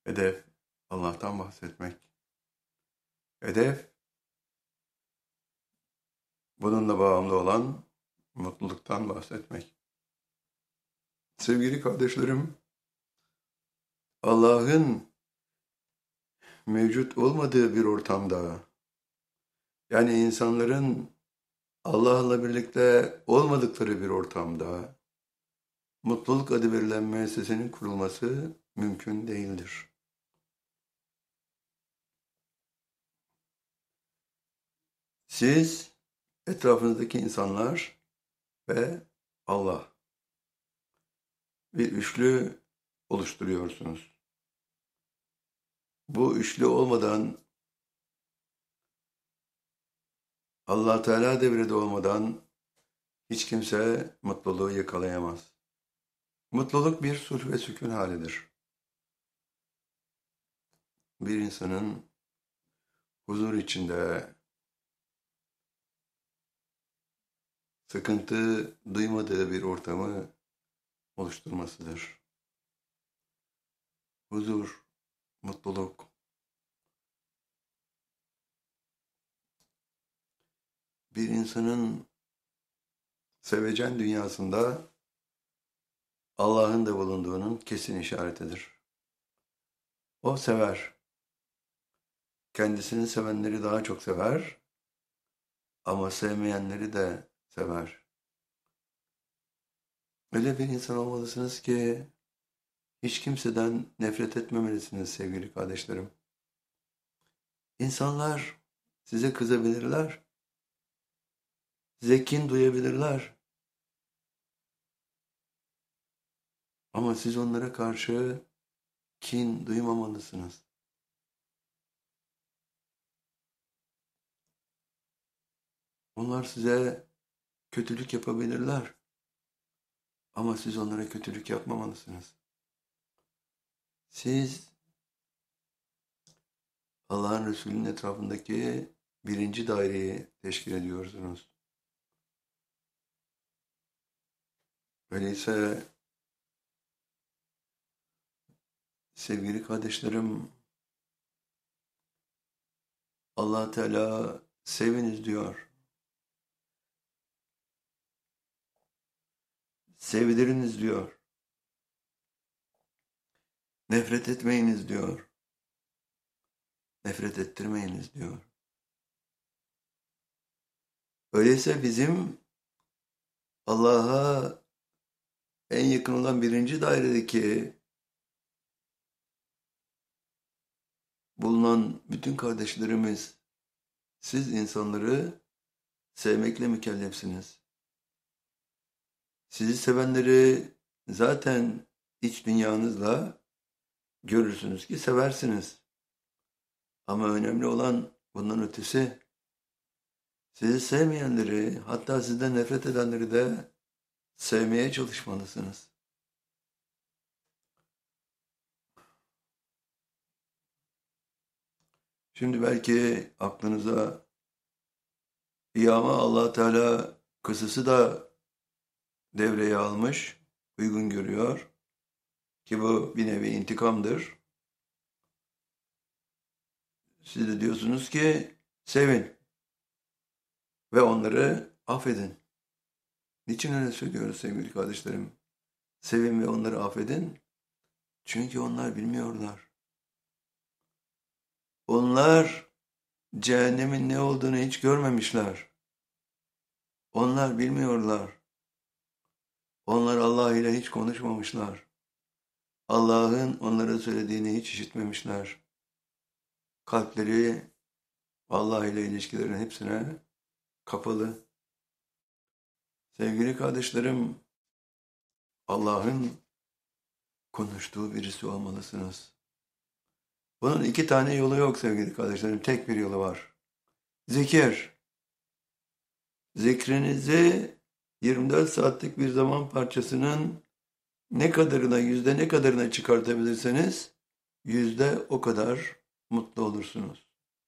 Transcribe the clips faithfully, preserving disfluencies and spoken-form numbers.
Hedef Allah'tan bahsetmek. Hedef bununla bağımlı olan mutluluktan bahsetmek. Sevgili kardeşlerim, Allah'ın mevcut olmadığı bir ortamda, yani insanların Allah'la birlikte olmadıkları bir ortamda mutluluk adı verilen müessesenin kurulması mümkün değildir. Siz, etrafınızdaki insanlar ve Allah bir üçlü oluşturuyorsunuz. Bu üçlü olmadan, Allah Teala devrede olmadan hiç kimse mutluluğu yakalayamaz. Mutluluk bir sulh ve sükun halidir. Bir insanın huzur içinde, sıkıntı duymadığı bir ortamı oluşturmasıdır. Huzur, mutluluk. Bir insanın sevecen dünyasında Allah'ın da bulunduğunun kesin işaretidir. O sever. Kendisini sevenleri daha çok sever ama sevmeyenleri de sever. Öyle bir insan olmalısınız ki hiç kimseden nefret etmemelisiniz sevgili kardeşlerim. İnsanlar size kızabilirler, size kin duyabilirler. Ama siz onlara karşı kin duymamalısınız. Onlar size kötülük yapabilirler. Ama siz onlara kötülük yapmamalısınız. Siz Allah'ın Resulü'nün etrafındaki birinci daireyi teşkil ediyorsunuz. Öyleyse sevgili kardeşlerim, Allah Teala seviniz diyor. Sevdiriniz diyor. Nefret etmeyiniz diyor. Nefret ettirmeyiniz diyor. Öyleyse bizim Allah'a en yakın olan birinci dairedeki bulunan bütün kardeşlerimiz, siz insanları sevmekle mükellefsiniz. Sizi sevenleri zaten iç dünyanızla görürsünüz ki seversiniz. Ama önemli olan bundan ötesi, sizi sevmeyenleri, hatta sizden nefret edenleri de sevmeye çalışmalısınız. Şimdi belki aklınıza iyi ama Allah Teala kısası da devreye almış, uygun görüyor ki bu bir nevi intikamdır. Siz de diyorsunuz ki sevin ve onları affedin. Niçin öyle söylüyoruz sevgili kardeşlerim? Sevin ve onları affedin. Çünkü onlar bilmiyorlar. Onlar cehennemin ne olduğunu hiç görmemişler. Onlar bilmiyorlar. Onlar Allah ile hiç konuşmamışlar. Allah'ın onlara söylediğini hiç işitmemişler. Kalpleri Allah ile ilişkilerin hepsine kapalı. Sevgili kardeşlerim, Allah'ın konuştuğu birisi olmalısınız. Bunun iki tane yolu yok sevgili kardeşlerim. Tek bir yolu var. Zikir. Zikrinizi yirmi dört saatlik bir zaman parçasının ne kadarına, yüzde ne kadarına çıkartabilirseniz yüzde o kadar mutlu olursunuz.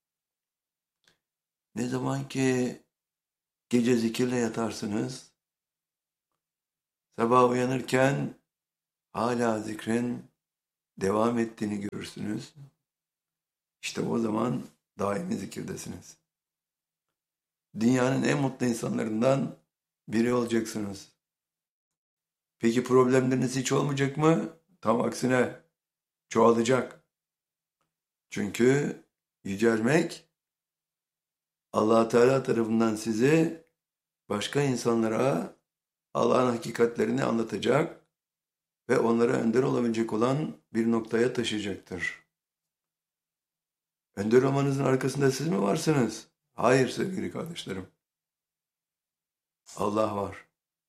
Ne zaman ki gece zikirle yatarsınız, sabah uyanırken hala zikrin devam ettiğini görürsünüz. İşte o zaman daimi zikirdesiniz. Dünyanın en mutlu insanlarından biri olacaksınız. Peki problemleriniz hiç olmayacak mı? Tam aksine çoğalacak. Çünkü yücelmek Allah Teala tarafından sizi başka insanlara Allah'ın hakikatlerini anlatacak ve onlara önder olabilecek olan bir noktaya taşıyacaktır. Önder olmanızın arkasında siz mi varsınız? Hayır sevgili kardeşlerim. Allah var.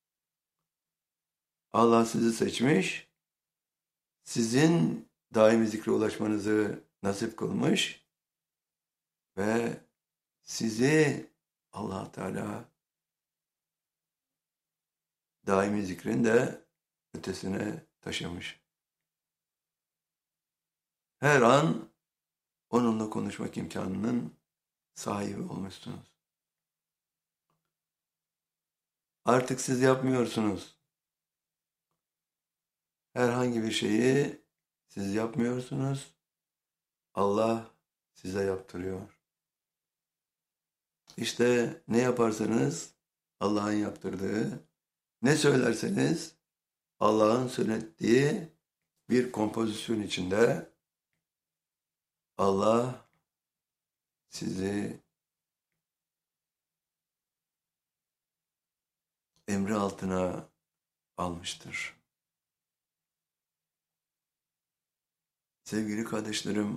Allah sizi seçmiş, sizin daimi zikre ulaşmanızı nasip kılmış ve sizi Allah Teala daimi zikrin de ötesine taşımış. Her an onunla konuşmak imkanının sahibi olmuşsunuz. Artık siz yapmıyorsunuz. Herhangi bir şeyi siz yapmıyorsunuz. Allah size yaptırıyor. İşte ne yaparsanız Allah'ın yaptırdığı, ne söylerseniz Allah'ın söylettiği bir kompozisyon içinde Allah sizi emri altına almıştır. Sevgili kardeşlerim,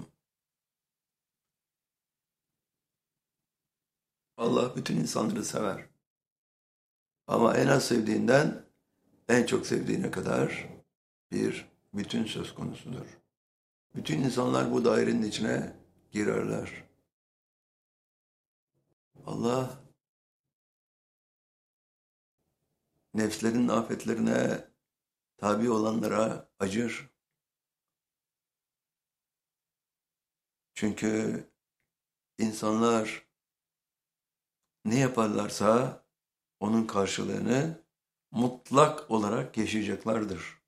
Allah bütün insanları sever. Ama en az sevdiğinden en çok sevdiğine kadar bir bütün söz konusudur. Bütün insanlar bu dairenin içine girerler. Allah nefslerin afetlerine tabi olanlara acır. Çünkü insanlar ne yaparlarsa onun karşılığını mutlak olarak yaşayacaklardır.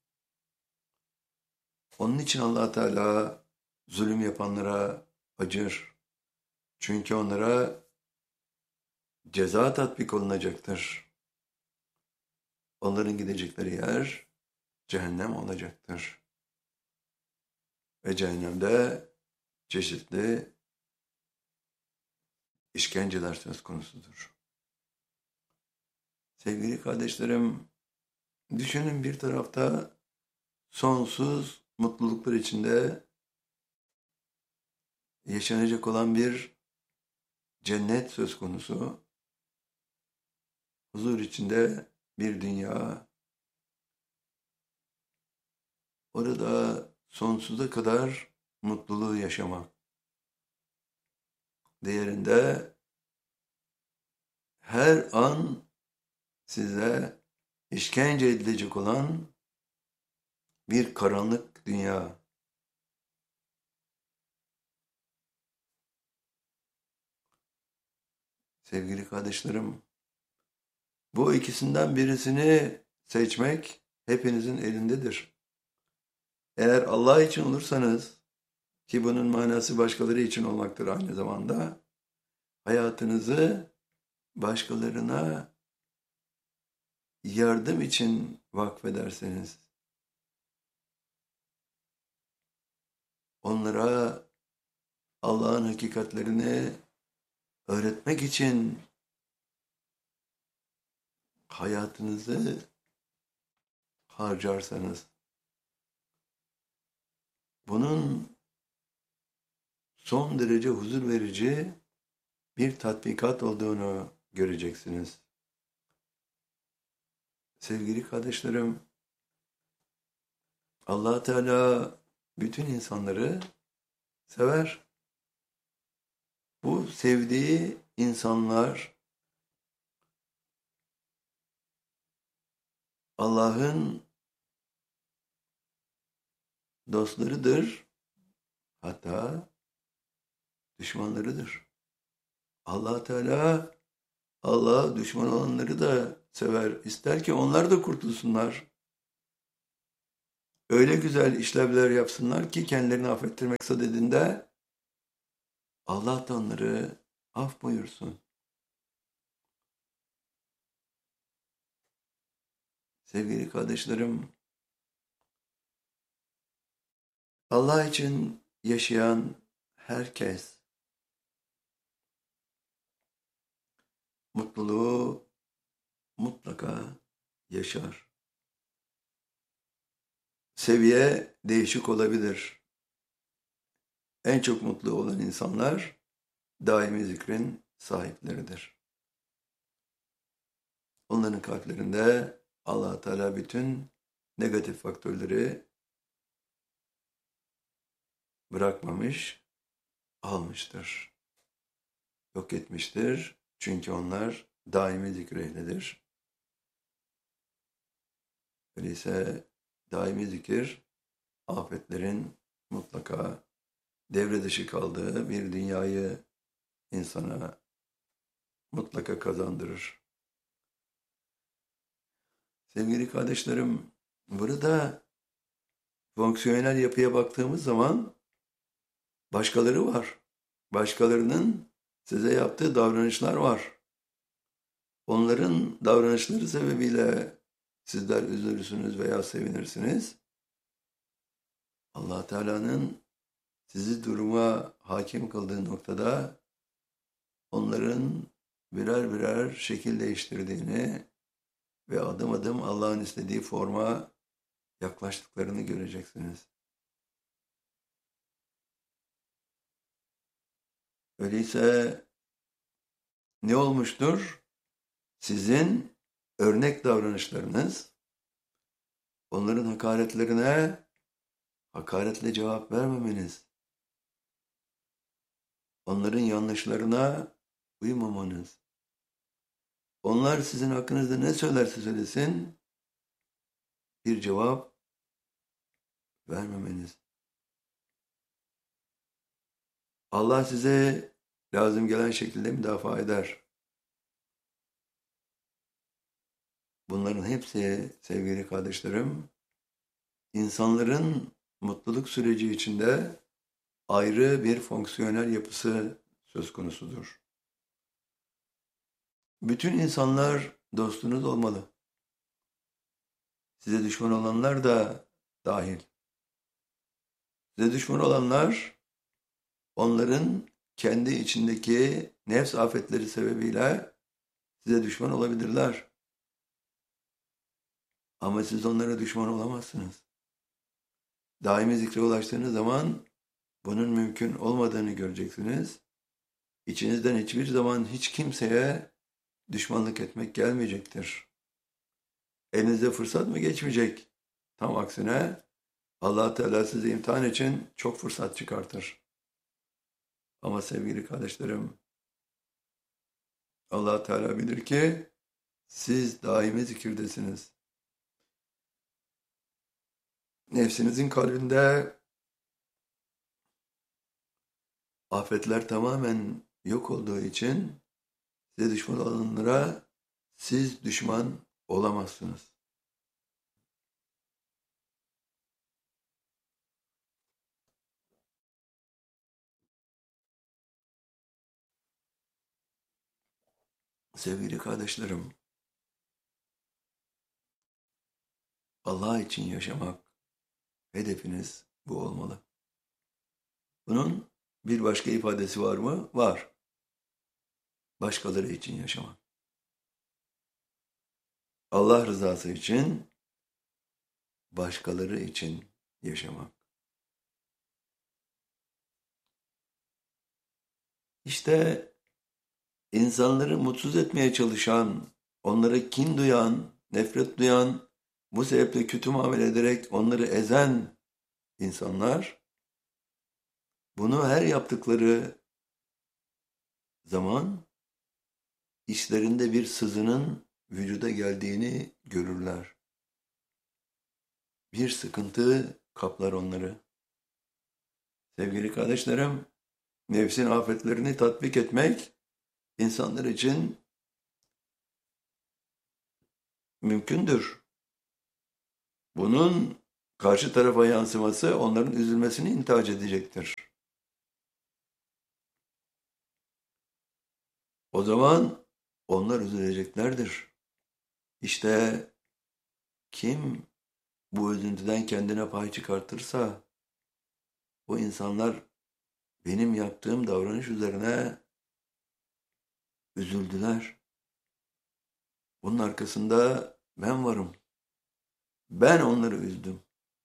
Onun için Allah Teala zulüm yapanlara acır. Çünkü onlara ceza tatbik olunacaktır. Onların gidecekleri yer cehennem olacaktır. Ve cehennemde çeşitli işkenceler söz konusudur. Sevgili kardeşlerim, düşünün bir tarafta sonsuz mutluluklar içinde yaşanacak olan bir cennet söz konusu. Huzur içinde bir dünya. Orada sonsuza kadar mutluluğu yaşamak. Diğerinde her an size işkence edilecek olan bir karanlık dünya. Sevgili kardeşlerim, bu ikisinden birisini seçmek hepinizin elindedir. Eğer Allah için olursanız, ki bunun manası başkaları için olmaktır aynı zamanda, hayatınızı başkalarına yardım için vakfederseniz, onlara Allah'ın hakikatlerini öğretmek için hayatınızı harcarsanız, bunun son derece huzur verici bir tatbikat olduğunu göreceksiniz. Sevgili kardeşlerim, Allah Teala bütün insanları sever. Bu sevdiği insanlar Allah'ın dostlarıdır, hatta düşmanlarıdır. Allah Teala Allah'a düşman olanları da sever. İster ki onlar da kurtulsunlar. öyle güzel işlevler yapsınlar ki kendilerini affettirmek sadedinde Allah da onları af buyursun. Sevgili kardeşlerim, Allah için yaşayan herkes mutluluğu mutlaka yaşar. Seviye değişik olabilir. En çok mutlu olan insanlar daimi zikrin sahipleridir. Onların kalplerinde Allah Teala bütün negatif faktörleri bırakmamış, almıştır. Yok etmiştir. Çünkü onlar daimi zikir ehlidir. Öyleyse daimi zikir, afetlerin mutlaka devre dışı kaldığı bir dünyayı insana mutlaka kazandırır. Sevgili kardeşlerim, burada fonksiyonel yapıya baktığımız zaman başkaları var. Başkalarının size yaptığı davranışlar var. Onların davranışları sebebiyle sizler üzülürsünüz veya sevinirsiniz. Allah Teala'nın sizi duruma hakim kıldığı noktada onların birer birer şekil değiştirdiğini ve adım adım Allah'ın istediği forma yaklaştıklarını göreceksiniz. Öyleyse ne olmuştur? Sizin örnek davranışlarınız onların hakaretlerine hakaretle cevap vermemeniz, onların yanlışlarına uymamanız, onlar sizin hakkınızda ne söylerse söylesin bir cevap vermemeniz. Allah size lazım gelen şekilde müdafaa eder. Bunların hepsi sevgili kardeşlerim, insanların mutluluk süreci içinde ayrı bir fonksiyonel yapısı söz konusudur. Bütün insanlar dostunuz olmalı. Size düşman olanlar da dahil. Size düşman olanlar, onların kendi içindeki nefs afetleri sebebiyle size düşman olabilirler. Ama siz onlara düşman olamazsınız. Daimi zikre ulaştığınız zaman bunun mümkün olmadığını göreceksiniz. İçinizden hiçbir zaman hiç kimseye düşmanlık etmek gelmeyecektir. Elinize fırsat mı geçmeyecek? Tam aksine Allah Teala sizi imtihan için çok fırsat çıkartır. Ama sevgili kardeşlerim, Allah Teala bilir ki siz daimi zikirdesiniz. Nefsinizin kalbinde afetler tamamen yok olduğu için size düşman olanlara siz düşman olamazsınız. Sevgili kardeşlerim, Allah için yaşamak hedefiniz bu olmalı. Bunun bir başka ifadesi var mı? Var. Başkaları için yaşamak. Allah rızası için, başkaları için yaşamak. İşte insanları mutsuz etmeye çalışan, onlara kin duyan, nefret duyan, bu sebeple kötü muamele ederek onları ezen insanlar, bunu her yaptıkları zaman içlerinde bir sızının vücuda geldiğini görürler. Bir sıkıntı kaplar onları. Sevgili kardeşlerim, nefsin afetlerini tatbik etmek insanlar için mümkündür. Bunun karşı tarafa yansıması onların üzülmesini intihac edecektir. O zaman onlar üzüleceklerdir. İşte kim bu üzüntüden kendine pay çıkartırsa, o insanlar benim yaptığım davranış üzerine üzüldüler. Bunun arkasında ben varım. Ben onları üzdüm.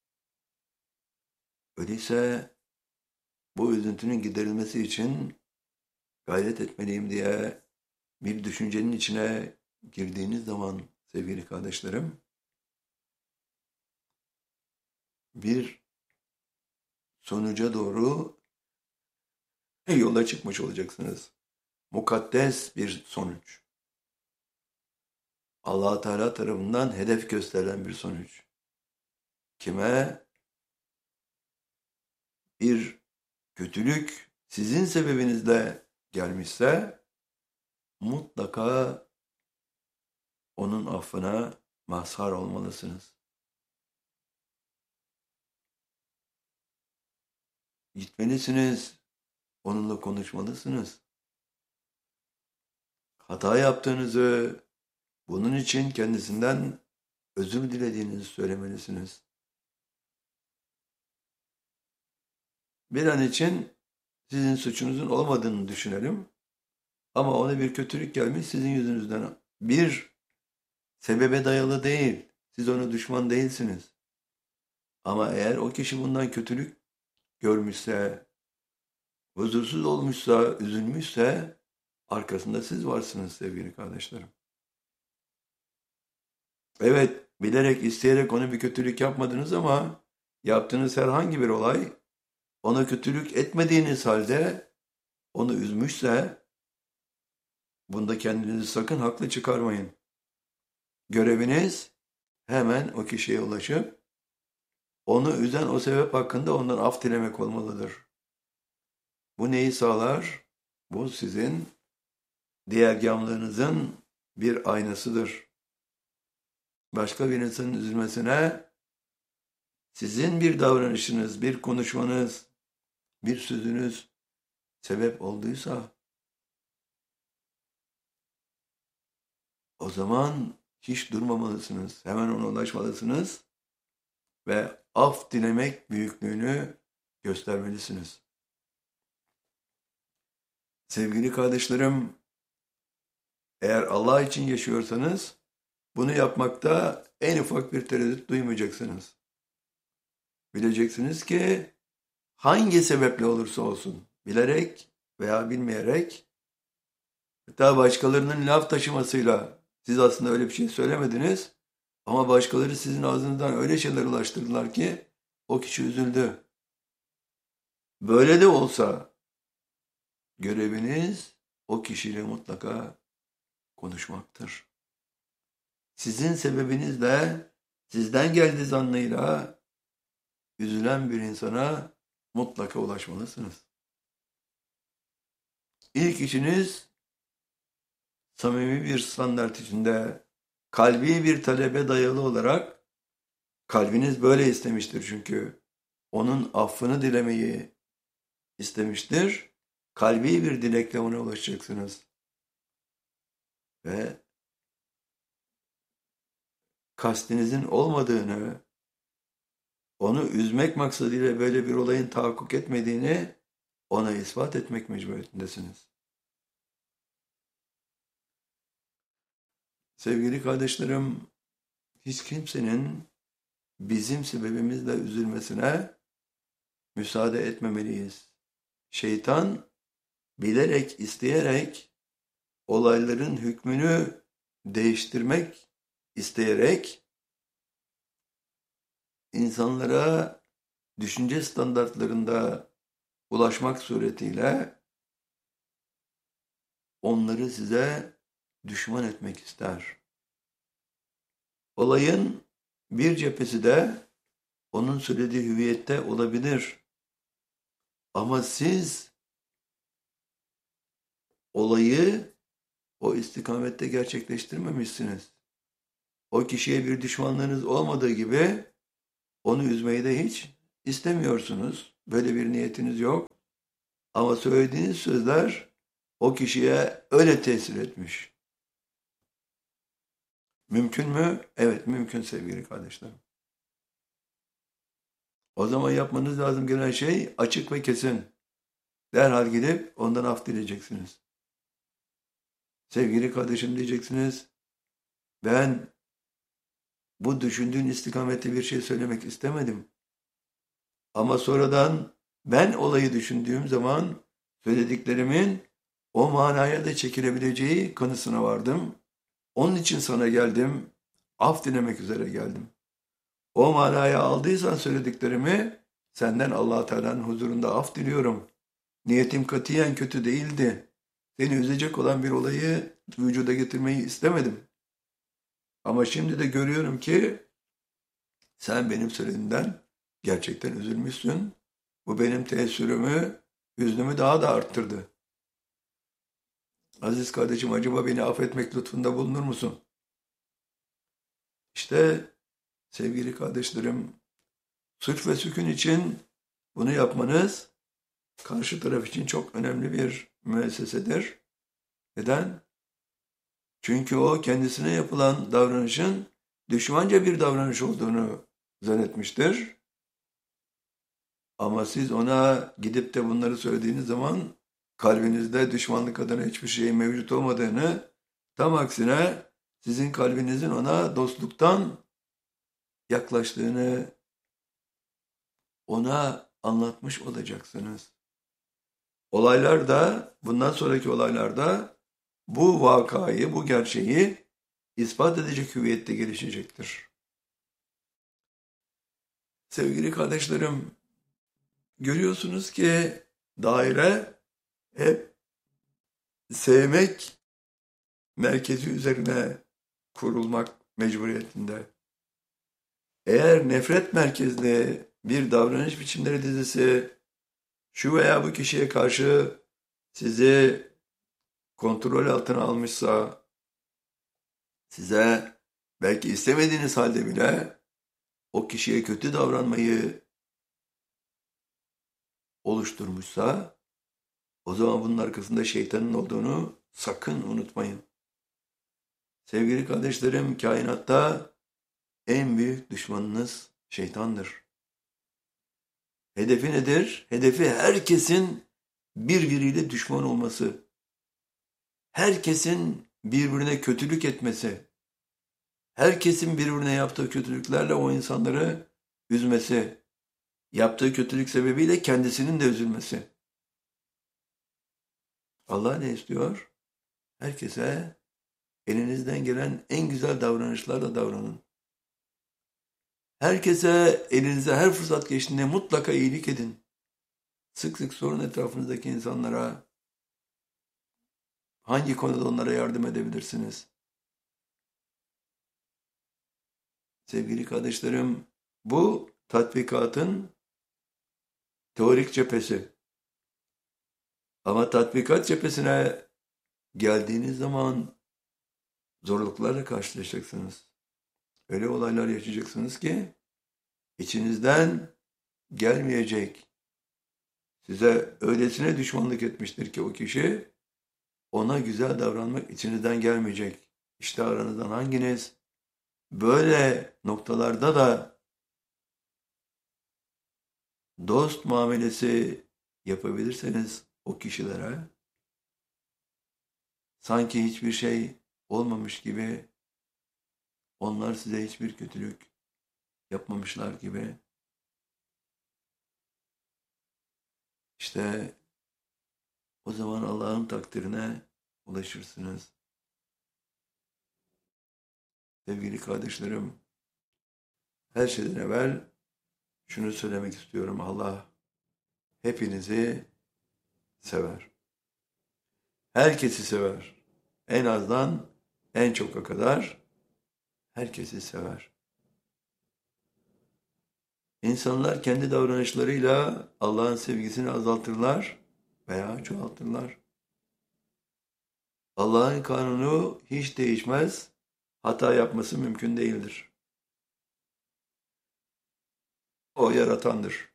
Öyleyse bu üzüntünün giderilmesi için gayret etmeliyim diye bir düşüncenin içine girdiğiniz zaman sevgili kardeşlerim, bir sonuca doğru yola çıkmış olacaksınız. Mukaddes bir sonuç. Allah Teala tarafından hedef gösterilen bir sonuç. Kime? Bir kötülük sizin sebebinizle gelmişse mutlaka onun affına mazhar olmalısınız. Gitmelisiniz, onunla konuşmalısınız. Hata yaptığınızı, bunun için kendisinden özür dilediğinizi söylemelisiniz. Bir an için sizin suçunuzun olmadığını düşünelim. Ama ona bir kötülük gelmiş sizin yüzünüzden. Bir sebebe dayalı değil. Siz ona düşman değilsiniz. Ama eğer o kişi bundan kötülük görmüşse, huzursuz olmuşsa, üzülmüşse arkasında siz varsınız sevgili kardeşlerim. Evet, bilerek, isteyerek ona bir kötülük yapmadınız ama yaptığınız herhangi bir olay ona kötülük etmediğiniz halde onu üzmüşse bunda kendinizi sakın haklı çıkarmayın. Göreviniz hemen o kişiye ulaşıp onu üzen o sebep hakkında ondan af dilemek olmalıdır. Bu neyi sağlar? Bu sizin diğergamlığınızın bir aynasıdır. Başka bir insanın üzülmesine sizin bir davranışınız, bir konuşmanız, bir sözünüz sebep olduysa o zaman hiç durmamalısınız. Hemen ona ulaşmalısınız ve af dilemek büyüklüğünü göstermelisiniz. Sevgili kardeşlerim, eğer Allah için yaşıyorsanız bunu yapmakta en ufak bir tereddüt duymayacaksınız. Bileceksiniz ki hangi sebeple olursa olsun, bilerek veya bilmeyerek, hatta başkalarının laf taşımasıyla siz aslında öyle bir şey söylemediniz ama başkaları sizin ağzınızdan öyle şeyler ulaştırdılar ki o kişi üzüldü. Böyle de olsa göreviniz o kişiyle mutlaka konuşmaktır. Sizin sebebinizle, sizden geldiği zannıyla üzülen bir insana mutlaka ulaşmalısınız. İlk işiniz samimi bir standart içinde, kalbi bir talebe dayalı olarak, kalbiniz böyle istemiştir çünkü, onun affını dilemeyi istemiştir. Kalbi bir dilekle ona ulaşacaksınız. Ve kastinizin olmadığını, onu üzmek maksadıyla böyle bir olayın tahakkuk etmediğini ona ispat etmek mecburiyetindesiniz. Sevgili kardeşlerim, hiç kimsenin bizim sebebimizle üzülmesine müsaade etmemeliyiz. Şeytan bilerek, isteyerek olayların hükmünü değiştirmek isteyerek insanlara düşünce standartlarında ulaşmak suretiyle onları size düşman etmek ister. Olayın bir cephesi de onun söylediği hüviyette olabilir. Ama siz olayı o istikamette gerçekleştirmemişsiniz. O kişiye bir düşmanlığınız olmadığı gibi Onu üzmeyi de hiç istemiyorsunuz. Böyle bir niyetiniz yok. Ama söylediğiniz sözler o kişiye öyle tesir etmiş. Mümkün mü? Evet, mümkün sevgili kardeşlerim. O zaman yapmanız lazım gelen şey açık ve kesin. Derhal gidip ondan af dileyeceksiniz. Sevgili kardeşim diyeceksiniz, ben bu düşündüğün istikamette bir şey söylemek istemedim. Ama sonradan ben olayı düşündüğüm zaman söylediklerimin o manaya da çekilebileceği kanısına vardım. Onun için sana geldim, af dilemek üzere geldim. O manaya aldıysan söylediklerimi senden Allah Teala'nın huzurunda af diliyorum. Niyetim katiyen kötü değildi. Seni üzecek olan bir olayı vücuda getirmeyi istemedim. Ama şimdi de görüyorum ki sen benim söylediğimden gerçekten üzülmüşsün. Bu benim teessürümü, hüznümü daha da arttırdı. Aziz kardeşim, acaba beni affetmek lütfunda bulunur musun? İşte sevgili kardeşlerim, suç ve sükun için bunu yapmanız karşı taraf için çok önemli bir müessesedir. Neden? Çünkü o kendisine yapılan davranışın düşmanca bir davranış olduğunu zannetmiştir. Ama siz ona gidip de bunları söylediğiniz zaman kalbinizde düşmanlık adına hiçbir şeyin mevcut olmadığını, tam aksine sizin kalbinizin ona dostluktan yaklaştığını ona anlatmış olacaksınız. Olaylar da, bundan sonraki olaylarda bu vakayı, bu gerçeği ispat edecek hüviyette gelişecektir. Sevgili kardeşlerim, görüyorsunuz ki daire hep sevmek merkezi üzerine kurulmak mecburiyetinde. Eğer nefret merkezli bir davranış biçimleri dizisi şu veya bu kişiye karşı sizi kontrol altına almışsa, size belki istemediğiniz halde bile o kişiye kötü davranmayı oluşturmuşsa, o zaman bunun arkasında şeytanın olduğunu sakın unutmayın. Sevgili kardeşlerim, kainatta en büyük düşmanınız şeytandır. Hedefi nedir? Hedefi herkesin birbiriyle düşman olması. Herkesin birbirine kötülük etmesi. Herkesin birbirine yaptığı kötülüklerle o insanları üzmesi. Yaptığı kötülük sebebiyle kendisinin de üzülmesi. Allah ne istiyor? Herkese elinizden gelen en güzel davranışlarla davranın. Herkese elinize her fırsat geçtiğinde mutlaka iyilik edin. Sık sık sorun etrafınızdaki insanlara hangi konuda onlara yardım edebilirsiniz? Sevgili kardeşlerim, bu tatbikatın teorik cephesi. Ama tatbikat cephesine geldiğiniz zaman zorluklarla karşılaşacaksınız. Öyle olaylar yaşayacaksınız ki içinizden gelmeyecek. Size öylesine düşmanlık etmiştir ki o kişi, ona güzel davranmak içinizden gelmeyecek. İşte aranızdan hanginiz böyle noktalarda da dost muamelesi yapabilirseniz o kişilere, sanki hiçbir şey olmamış gibi, onlar size hiçbir kötülük yapmamışlar gibi, işte o zaman Allah'ın takdirine ulaşırsınız. Sevgili kardeşlerim, her şeyden evvel şunu söylemek istiyorum. Allah hepinizi sever. Herkesi sever. En azdan en çoka kadar herkesi sever. İnsanlar kendi davranışlarıyla Allah'ın sevgisini azaltırlar veya çoğaltırlar. Allah'ın kanunu hiç değişmez, hata yapması mümkün değildir. O yaratandır.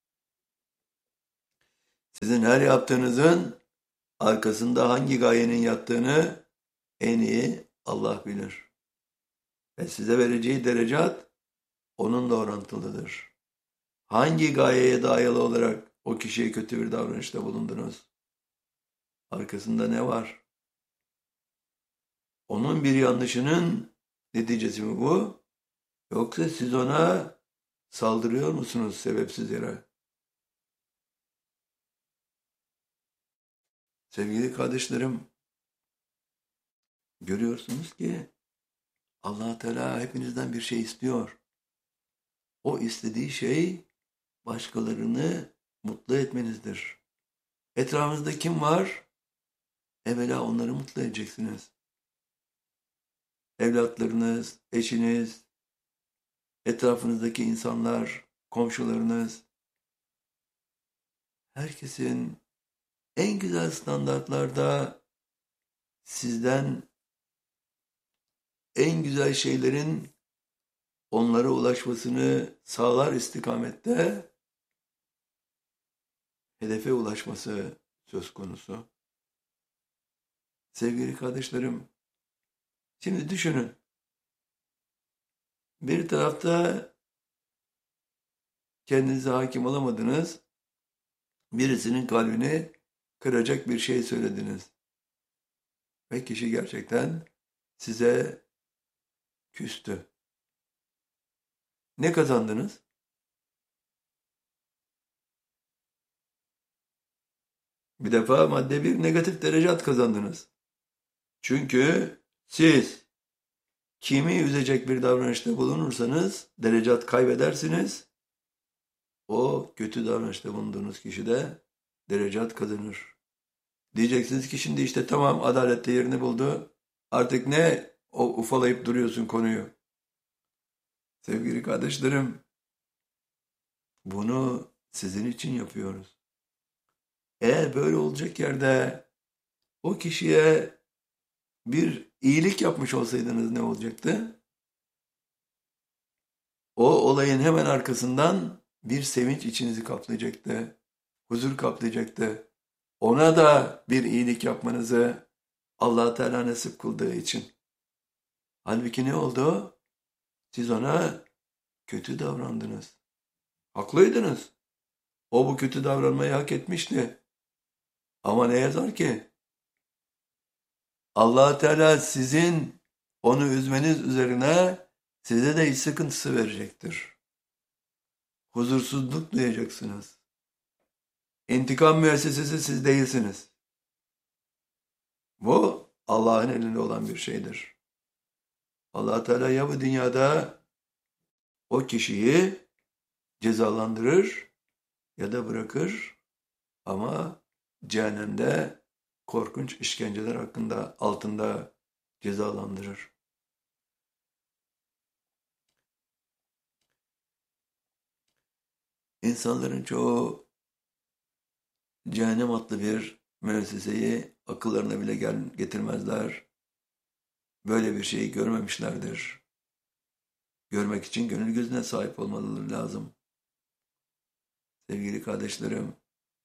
Sizin her yaptığınızın arkasında hangi gayenin yattığını en iyi Allah bilir. Ve size vereceği derecat onunla orantılıdır. Hangi gayeye dayalı olarak o kişiye kötü bir davranışta bulundunuz? Arkasında ne var? Onun bir yanlışının neticesi mi bu? Yoksa siz ona saldırıyor musunuz sebepsiz yere? Sevgili kardeşlerim, görüyorsunuz ki Allah Teala hepinizden bir şey istiyor. O istediği şey başkalarını mutlu etmenizdir. Etrafınızda kim var? Evvela onları mutlu edeceksiniz. Evlatlarınız, eşiniz, etrafınızdaki insanlar, komşularınız, herkesin en güzel standartlarda sizden en güzel şeylerin onlara ulaşmasını sağlar istikamette hedefe ulaşması söz konusu. Sevgili kardeşlerim, şimdi düşünün. Bir tarafta kendinize hakim olamadınız, birisinin kalbini kıracak bir şey söylediniz. Ve kişi gerçekten size küstü. Ne kazandınız? Bir defa madde bir negatif derecat kazandınız. Çünkü siz kimi üzecek bir davranışta bulunursanız derecat kaybedersiniz. O kötü davranışta bulunduğunuz kişi de derecat kazanır. Diyeceksiniz ki şimdi işte tamam adalet de yerini buldu. Artık ne o ufalayıp duruyorsun konuyu? Sevgili kardeşlerim, bunu sizin için yapıyoruz. Eğer böyle olacak yerde o kişiye bir iyilik yapmış olsaydınız ne olacaktı? O olayın hemen arkasından bir sevinç içinizi kaplayacaktı. Huzur kaplayacaktı. Ona da bir iyilik yapmanızı Allah Teala nasip kıldığı için. Halbuki ne oldu? Siz ona kötü davrandınız. Haklıydınız. O bu kötü davranmayı hak etmişti. Ama ne yazar ki? Allah Teala sizin onu üzmeniz üzerine size de iş sıkıntısı verecektir. Huzursuzluk duyacaksınız. İntikam müessesesi siz değilsiniz. Bu Allah'ın elinde olan bir şeydir. Allah Teala ya bu dünyada o kişiyi cezalandırır ya da bırakır ama cehennemde korkunç işkenceler hakkında altında cezalandırır. İnsanların çoğu cehennem adlı bir müesseseyi akıllarına bile gel getirmezler. Böyle bir şeyi görmemişlerdir. Görmek için gönül gözüne sahip olmaları lazım. Sevgili kardeşlerim,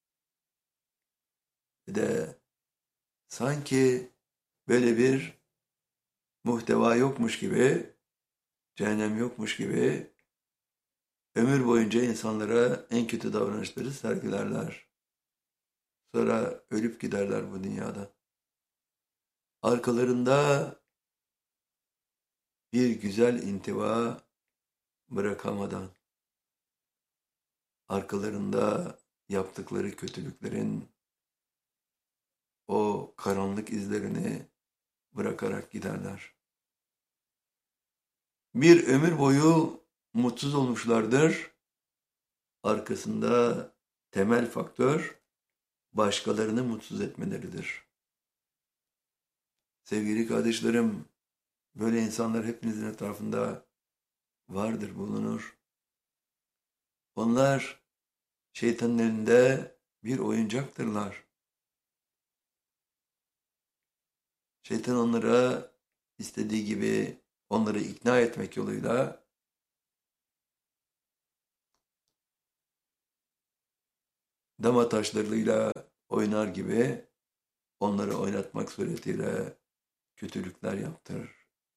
bir de sanki böyle bir muhteva yokmuş gibi, cehennem yokmuş gibi ömür boyunca insanlara en kötü davranışları sergilerler. Sonra ölüp giderler bu dünyada. Arkalarında bir güzel intiva bırakamadan, arkalarında yaptıkları kötülüklerin o karanlık izlerini bırakarak giderler. Bir ömür boyu mutsuz olmuşlardır. Arkasında temel faktör başkalarını mutsuz etmeleridir. Sevgili kardeşlerim, böyle insanlar hepinizin etrafında vardır, bulunur. Onlar şeytanın elinde bir oyuncaktırlar. Şeytan onlara istediği gibi onları ikna etmek yoluyla dama taşlarıyla oynar gibi onları oynatmak suretiyle kötülükler yaptırır.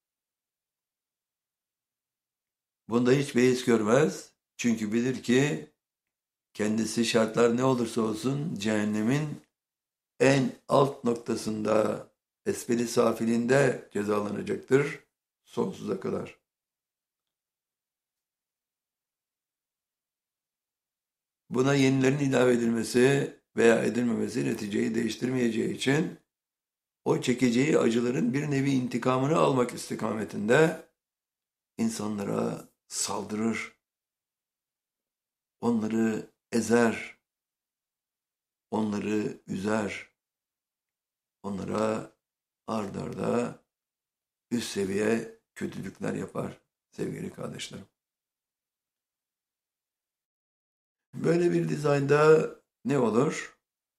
Bunda hiç beis görmez. Çünkü bilir ki kendisi şartlar ne olursa olsun cehennemin en alt noktasında, esfeli safilinde cezalanacaktır sonsuza kadar. Buna yenilerin ilave edilmesi veya edilmemesi neticeyi değiştirmeyeceği için o çekeceği acıların bir nevi intikamını almak istikametinde insanlara saldırır, onları ezer, onları üzer, onlara ard arda üst seviye kötülükler yapar sevgili kardeşlerim. Böyle bir dizaynda ne olur?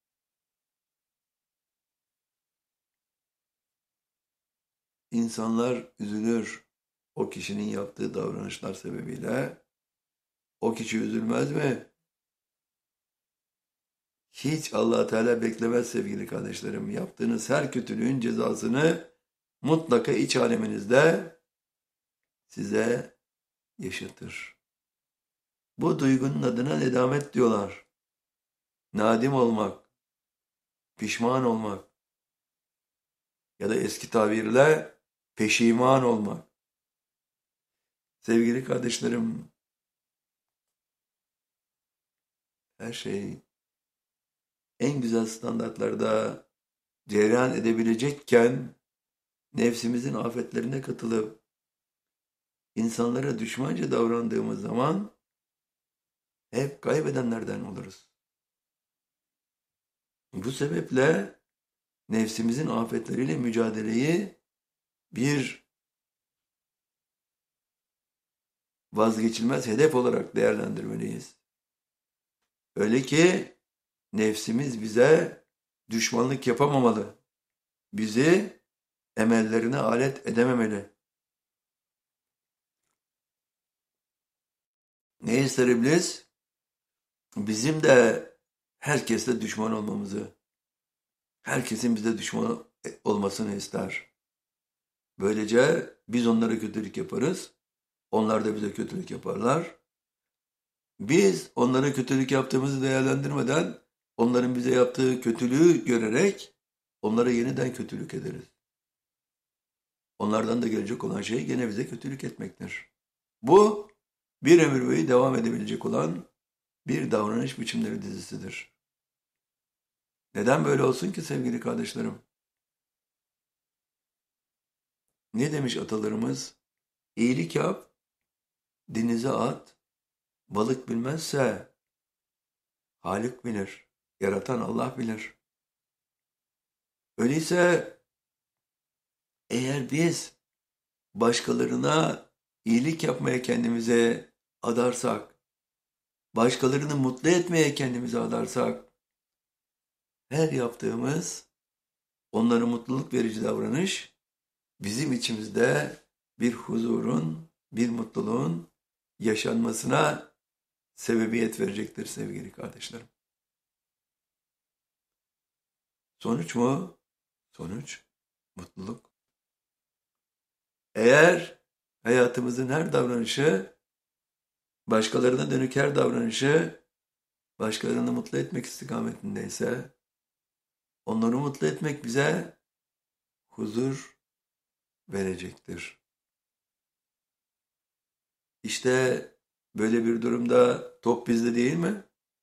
İnsanlar üzülür o kişinin yaptığı davranışlar sebebiyle. O kişi üzülmez mi? Hiç Allah Teala beklemez sevgili kardeşlerim. Yaptığınız her kötülüğün cezasını mutlaka iç aleminizde size yaşatır. Bu duygunun adına nedamet diyorlar. Nadim olmak, pişman olmak ya da eski tabirle peşiman olmak. Sevgili kardeşlerim, her şey en güzel standartlarda cereyan edebilecekken nefsimizin afetlerine katılıp insanlara düşmanca davrandığımız zaman hep kaybedenlerden oluruz. Bu sebeple nefsimizin afetleriyle mücadeleyi bir vazgeçilmez hedef olarak değerlendirmeliyiz. Öyle ki nefsimiz bize düşmanlık yapamamalı. Bizi emellerine alet edememeli. Ne ister iblis? Bizim de herkesle düşman olmamızı, herkesin bize düşman olmasını ister. Böylece biz onlara kötülük yaparız, onlar da bize kötülük yaparlar. Biz onlara kötülük yaptığımızı değerlendirmeden, onların bize yaptığı kötülüğü görerek onlara yeniden kötülük ederiz. Onlardan da gelecek olan şey gene bize kötülük etmektir. Bu bir ömür boyu devam edebilecek olan bir davranış biçimleri dizisidir. Neden böyle olsun ki sevgili kardeşlerim? Ne demiş atalarımız? İyilik yap, denize at, balık bilmezse Halik bilir, yaratan Allah bilir. Öyleyse eğer biz başkalarına iyilik yapmaya kendimize adarsak, başkalarını mutlu etmeye kendimizi adarsak, her yaptığımız onlara mutluluk verici davranış bizim içimizde bir huzurun, bir mutluluğun yaşanmasına sebebiyet verecektir sevgili kardeşlerim. Sonuç mu? Sonuç mutluluk. Eğer hayatımızın her davranışı, başkalarına dönük her davranışı, başkalarını mutlu etmek istikametindeyse, onları mutlu etmek bize huzur verecektir. İşte böyle bir durumda top bizde değil mi?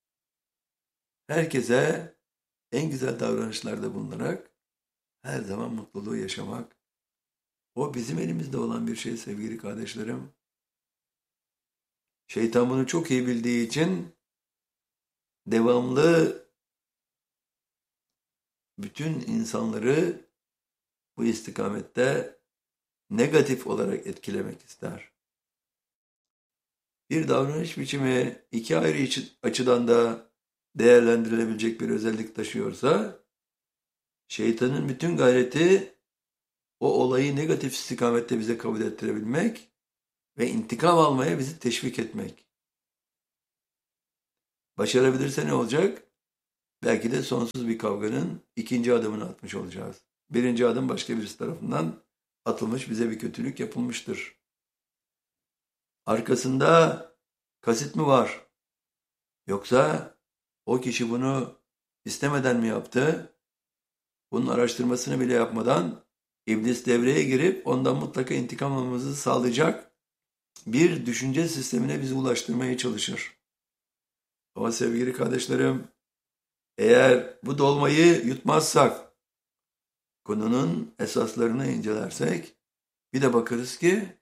Herkese en güzel davranışlarda bulunarak her zaman mutluluğu yaşamak. O bizim elimizde olan bir şey sevgili kardeşlerim. Şeytan bunu çok iyi bildiği için devamlı bütün insanları bu istikamette negatif olarak etkilemek ister. Bir davranış biçimi iki ayrı açıdan da değerlendirilebilecek bir özellik taşıyorsa, şeytanın bütün gayreti o olayı negatif istikamette bize kabul ettirebilmek ve intikam almaya bizi teşvik etmek. Başarabilirse ne olacak? belki de sonsuz bir kavganın ikinci adımını atmış olacağız. Birinci adım başka birisi tarafından atılmış, bize bir kötülük yapılmıştır. Arkasında kasıt mı var? Yoksa o kişi bunu istemeden mi yaptı? Bunun araştırmasını bile yapmadan iblis devreye girip ondan mutlaka intikam almamızı sağlayacak bir düşünce sistemine bizi ulaştırmaya çalışır. Ama sevgili kardeşlerim, eğer bu dolmayı yutmazsak, konunun esaslarını incelersek, bir de bakarız ki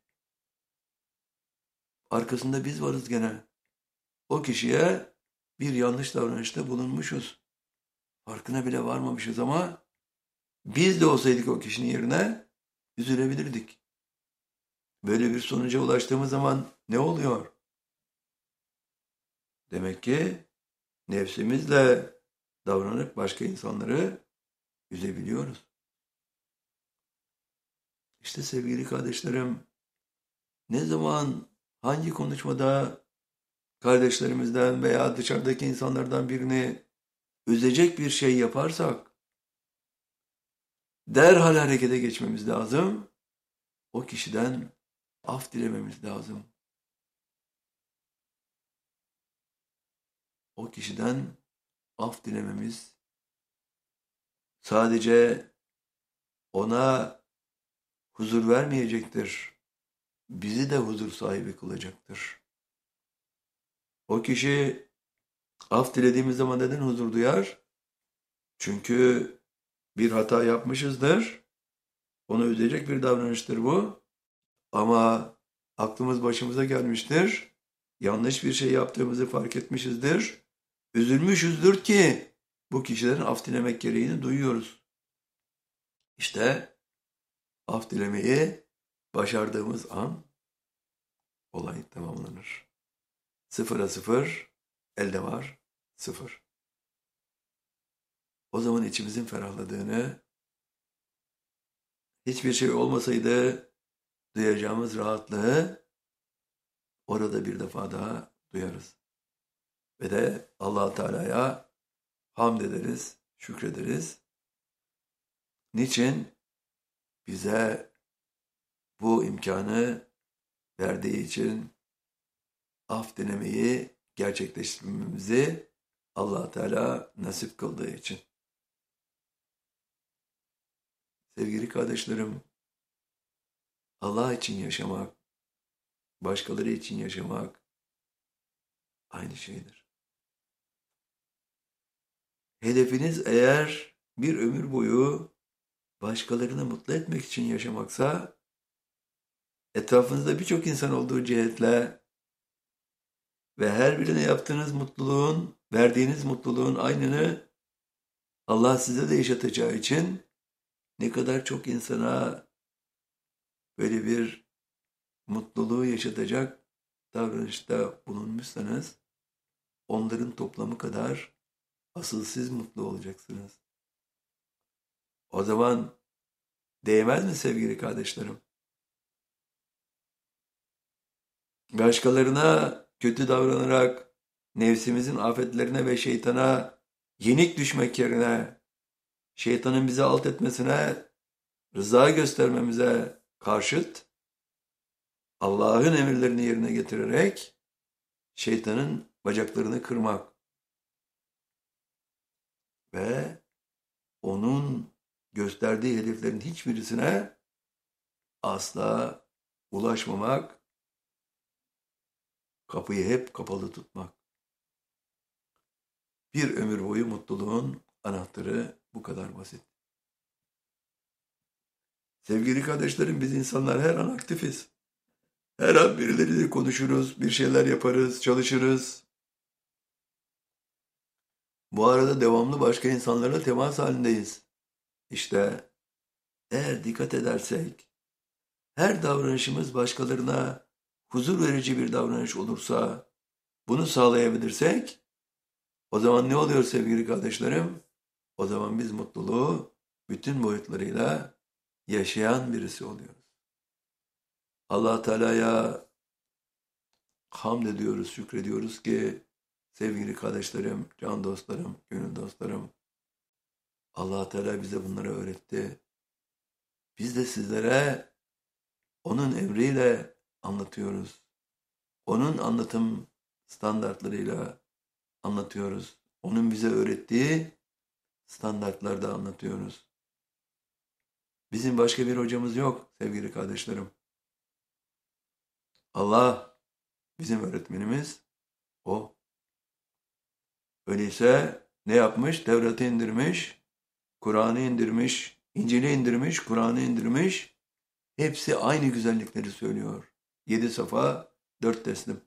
arkasında biz varız gene. O kişiye bir yanlış davranışta bulunmuşuz. Farkına bile varmamışız ama biz de olsaydık o kişinin yerine üzülebilirdik. Böyle bir sonuca ulaştığımız zaman ne oluyor? Demek ki nefsimizle davranıp başka insanları üzebiliyoruz. İşte sevgili kardeşlerim, ne zaman hangi konuşmada kardeşlerimizden veya dışarıdaki insanlardan birini üzecek bir şey yaparsak derhal harekete geçmemiz lazım. O kişiden af dilememiz lazım. O kişiden af dilememiz sadece ona huzur vermeyecektir. Bizi de huzur sahibi kılacaktır. O kişi af dilediğimiz zaman neden huzur duyar? Çünkü bir hata yapmışızdır. Onu üzecek bir davranıştır bu. Ama aklımız başımıza gelmiştir. Yanlış bir şey yaptığımızı fark etmişizdir. Üzülmüşüzdür ki bu kişilerin af dilemek gereğini duyuyoruz. İşte af dilemeyi başardığımız an olay tamamlanır. Sıfıra sıfır, elde var sıfır. O zaman içimizin ferahladığını, hiçbir şey olmasaydı duyacağımız rahatlığı orada bir defa daha duyarız. Ve de Allah Teala'ya hamd ederiz, şükrederiz. Niçin? Bize bu imkanı verdiği için, af dilemeyi gerçekleştirmemizi Allah Teala nasip kıldığı için. Sevgili kardeşlerim, Allah için yaşamak, başkaları için yaşamak aynı şeydir. Hedefiniz eğer bir ömür boyu başkalarını mutlu etmek için yaşamaksa, etrafınızda birçok insan olduğu cihetle ve her birine yaptığınız mutluluğun, verdiğiniz mutluluğun aynını Allah size de yaşatacağı için ne kadar çok insana böyle bir mutluluğu yaşatacak davranışta bulunmuşsanız, onların toplamı kadar asıl siz mutlu olacaksınız. O zaman değmez mi sevgili kardeşlerim? Başkalarına kötü davranarak nefsimizin afetlerine ve şeytana yenik düşmek yerine şeytanın bizi alt etmesine rıza göstermemize karşıt Allah'ın emirlerini yerine getirerek şeytanın bacaklarını kırmak ve onun gösterdiği hedeflerin hiçbirisine asla ulaşmamak, kapıyı hep kapalı tutmak. Bir ömür boyu mutluluğun anahtarı bu kadar basit. Sevgili kardeşlerim, biz insanlar her an aktifiz. Her an birileriyle konuşuruz, bir şeyler yaparız, çalışırız. Bu arada devamlı başka insanlarla temas halindeyiz. İşte eğer dikkat edersek, her davranışımız başkalarına huzur verici bir davranış olursa, bunu sağlayabilirsek, o zaman ne oluyor sevgili kardeşlerim? O zaman biz mutluluğu bütün boyutlarıyla yaşayan birisi oluyoruz. Allah Teala'ya hamd ediyoruz, şükrediyoruz ki sevgili kardeşlerim, can dostlarım, gönül dostlarım. Allah Teala bize bunları öğretti. Biz de sizlere onun emriyle anlatıyoruz. Onun anlatım standartlarıyla anlatıyoruz. Onun bize öğrettiği standartlarda anlatıyoruz. Bizim başka bir hocamız yok sevgili kardeşlerim. Allah bizim öğretmenimiz o. Öyleyse ne yapmış? Tevrat'ı indirmiş, Kur'an'ı indirmiş, İncil'i indirmiş, Kur'an'ı indirmiş. Hepsi aynı güzellikleri söylüyor. Yedi safa, dört teslim.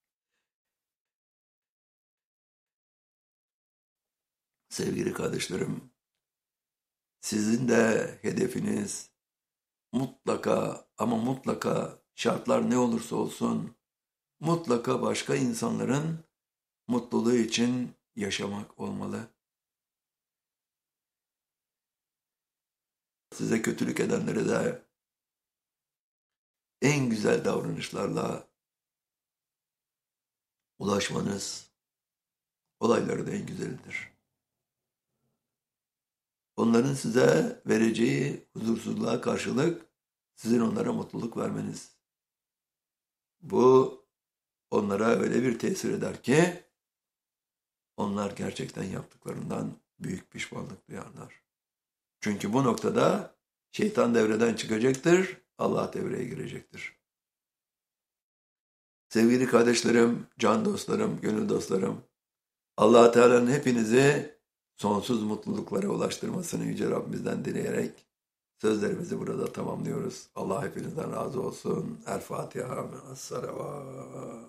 Sevgili kardeşlerim, sizin de hedefiniz mutlaka ama mutlaka şartlar ne olursa olsun mutlaka başka insanların mutluluğu için yaşamak olmalı. Size kötülük edenlere de en güzel davranışlarla ulaşmanız olayları da en güzelidir. Onların size vereceği huzursuzluğa karşılık sizin onlara mutluluk vermeniz. Bu onlara öyle bir tesir eder ki onlar gerçekten yaptıklarından büyük pişmanlık duyarlar. Çünkü bu noktada şeytan devreden çıkacaktır, Allah devreye girecektir. Sevgili kardeşlerim, can dostlarım, gönül dostlarım, Allah Teala'nın hepinizi sonsuz mutluluklara ulaştırmasını Yüce Rabbimizden dileyerek sözlerimizi burada tamamlıyoruz. Allah hepinizden razı olsun. El Fatiha. Es-Salavat.